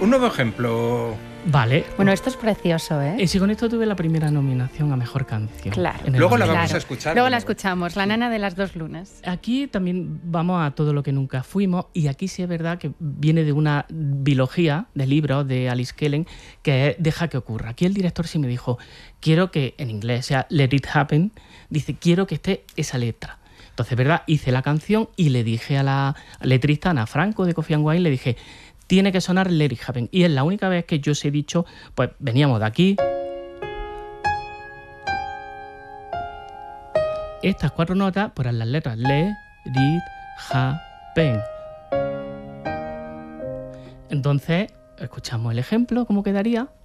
Un nuevo ejemplo. Vale. Bueno, esto es precioso, ¿eh? Y si con esto tuve la primera nominación a Mejor Canción. Claro. Luego la 2000. vamos a escuchar. Luego la escuchamos, La nana de las dos lunas. Aquí también vamos a Todo lo que nunca fuimos, y aquí sí es verdad que viene de una biología de libros de Alice Kellen, que es Deja que ocurra. Aquí el director sí me dijo, quiero que en inglés sea Let It Happen, dice, quiero que esté esa letra. Entonces, ¿verdad? Hice la canción y le dije a la letrista Ana Franco de Coffee and Wine, le dije, tiene que sonar Let It Happen. Y es la única vez que yo os he dicho, pues veníamos de aquí. Estas 4 notas, pues eran las letras Let It Happen. Entonces, escuchamos el ejemplo, cómo quedaría.